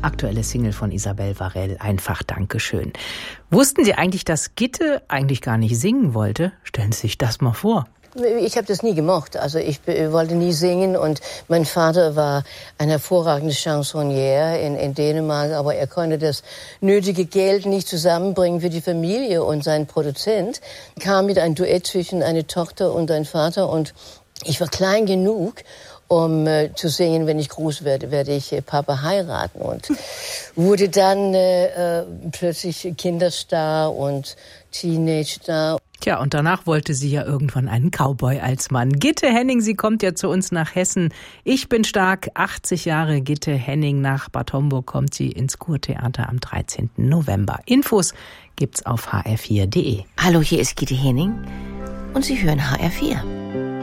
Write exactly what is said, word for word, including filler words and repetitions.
Aktuelle Single von Isabelle Varell, einfach Dankeschön. Wussten Sie eigentlich, dass Gitte eigentlich gar nicht singen wollte? Stellen Sie sich das mal vor. Ich habe das nie gemocht. Also ich wollte nie singen und mein Vater war ein hervorragender Chansonnier in, in Dänemark, aber er konnte das nötige Geld nicht zusammenbringen für die Familie und sein Produzent kam mit einem Duett zwischen einer Tochter und einem Vater und ich war klein genug, um äh, zu singen, wenn ich groß werde, werde ich äh, Papa heiraten und wurde dann äh, äh, plötzlich Kinderstar und Teenage-Star. Tja, und danach wollte sie ja irgendwann einen Cowboy als Mann. Gitte Henning, sie kommt ja zu uns nach Hessen. Ich bin stark, achtzig Jahre Gitte Henning. Nach Bad Homburg kommt sie ins Kurtheater am dreizehnten November. Infos gibt's auf h r vier punkt d e. Hallo, hier ist Gitte Henning und Sie hören H R vier.